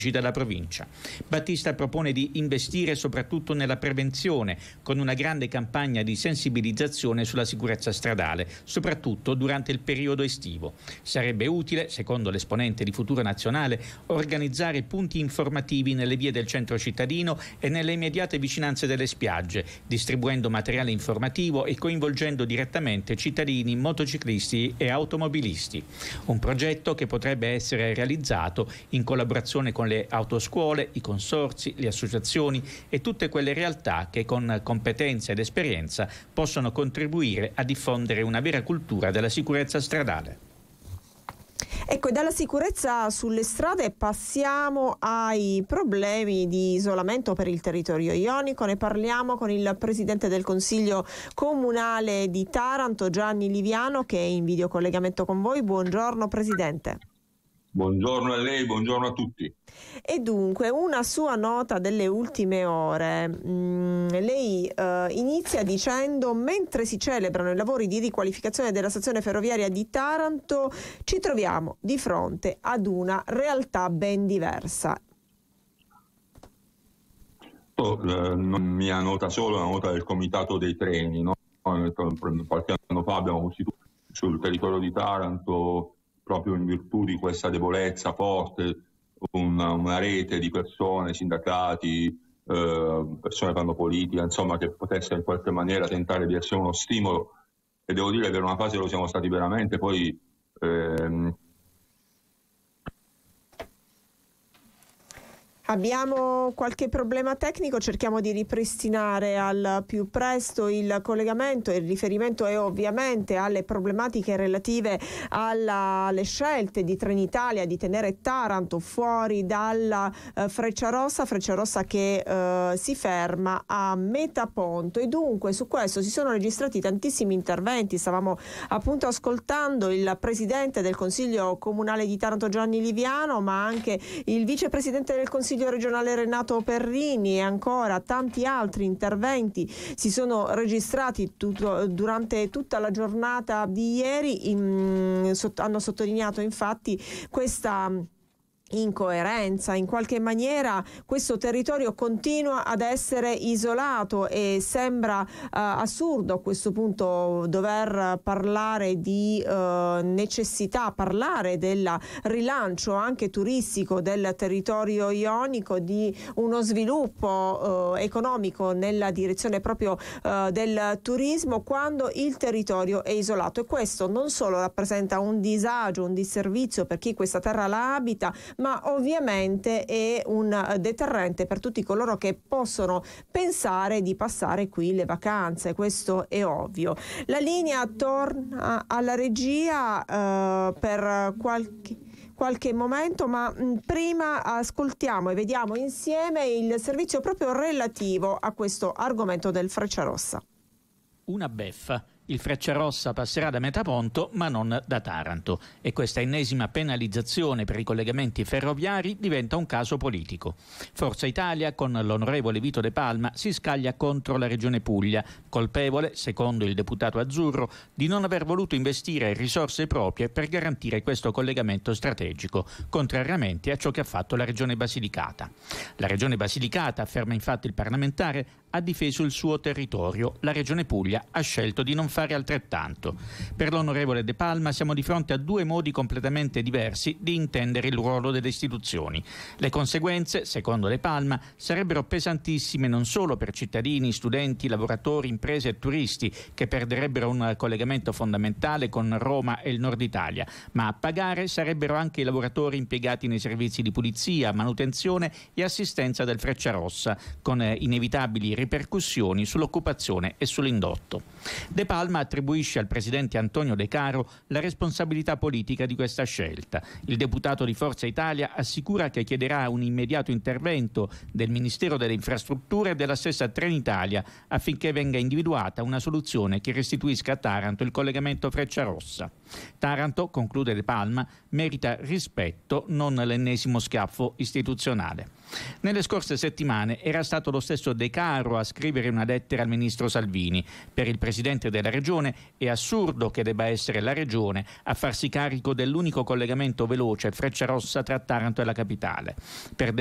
della provincia. Battista propone di investire soprattutto nella prevenzione, con una grande campagna di sensibilizzazione sulla sicurezza stradale, soprattutto durante il periodo estivo. Sarebbe utile, secondo l'esponente di Futuro Nazionale, organizzare punti informativi nelle vie del centro cittadino e nelle immediate vicinanze delle spiagge, distribuendo materiale informativo e coinvolgendo direttamente cittadini, motociclisti e automobilisti. Un progetto che potrebbe essere realizzato in collaborazione con le autoscuole, i consorzi, le associazioni e tutte quelle realtà che con competenza ed esperienza possono contribuire a diffondere una vera cultura della sicurezza stradale. Ecco, e dalla sicurezza sulle strade passiamo ai problemi di isolamento per il territorio ionico. Ne parliamo con il presidente del Consiglio Comunale di Taranto, Gianni Liviano, che è in videocollegamento con voi. Buongiorno Presidente. Buongiorno a lei, buongiorno a tutti. E dunque, una sua nota delle ultime ore, lei inizia dicendo: mentre si celebrano i lavori di riqualificazione della stazione ferroviaria di Taranto, ci troviamo di fronte ad una realtà ben diversa. La mia nota solo è una nota del Comitato dei Treni, no? Qualche anno fa abbiamo costituito sul territorio di Taranto, proprio in virtù di questa debolezza forte, una rete di persone, sindacati, persone che fanno politica, insomma, che potesse in qualche maniera tentare di essere uno stimolo, e devo dire che per una fase lo siamo stati veramente. Poi abbiamo qualche problema tecnico, cerchiamo di ripristinare al più presto il collegamento. Il riferimento è ovviamente alle problematiche relative alle scelte di Trenitalia di tenere Taranto fuori dalla Frecciarossa che si ferma a Metaponto, e dunque su questo si sono registrati tantissimi interventi. Stavamo appunto ascoltando il presidente del Consiglio Comunale di Taranto Gianni Liviano, ma anche il vicepresidente del Consiglio regionale Renato Perrini, e ancora tanti altri interventi si sono registrati durante tutta la giornata di ieri. Hanno sottolineato infatti questa incoerenza. In qualche maniera questo territorio continua ad essere isolato e sembra assurdo a questo punto dover parlare di necessità, parlare del rilancio anche turistico del territorio ionico, di uno sviluppo economico nella direzione proprio del turismo, quando il territorio è isolato. E questo non solo rappresenta un disagio, un disservizio per chi questa terra la abita, ma ovviamente è un deterrente per tutti coloro che possono pensare di passare qui le vacanze. Questo è ovvio. La linea torna alla regia per qualche momento, ma prima ascoltiamo e vediamo insieme il servizio proprio relativo a questo argomento del Frecciarossa. Una beffa. Il Frecciarossa passerà da Metaponto ma non da Taranto, e questa ennesima penalizzazione per i collegamenti ferroviari diventa un caso politico. Forza Italia, con l'onorevole Vito De Palma, si scaglia contro la Regione Puglia, colpevole, secondo il deputato azzurro, di non aver voluto investire risorse proprie per garantire questo collegamento strategico, contrariamente a ciò che ha fatto la Regione Basilicata. La Regione Basilicata, afferma infatti il parlamentare, ha difeso il suo territorio. La Regione Puglia ha scelto di non fare altrettanto. Per l'onorevole De Palma siamo di fronte a due modi completamente diversi di intendere il ruolo delle istituzioni. Le conseguenze, secondo De Palma, sarebbero pesantissime non solo per cittadini, studenti, lavoratori, imprese e turisti, che perderebbero un collegamento fondamentale con Roma e il nord Italia, ma a pagare sarebbero anche i lavoratori impiegati nei servizi di pulizia, manutenzione e assistenza del Frecciarossa, con inevitabili ripercussioni sull'occupazione e sull'indotto. De Palma attribuisce al presidente Antonio De Caro la responsabilità politica di questa scelta. Il deputato di Forza Italia assicura che chiederà un immediato intervento del Ministero delle Infrastrutture e della stessa Trenitalia affinché venga individuata una soluzione che restituisca a Taranto il collegamento Frecciarossa. Taranto, conclude De Palma, merita rispetto, non l'ennesimo schiaffo istituzionale. Nelle scorse settimane era stato lo stesso De Caro loro a scrivere una lettera al ministro Salvini. Per il presidente della regione è assurdo che debba essere la regione a farsi carico dell'unico collegamento veloce Frecciarossa tra Taranto e la capitale. Per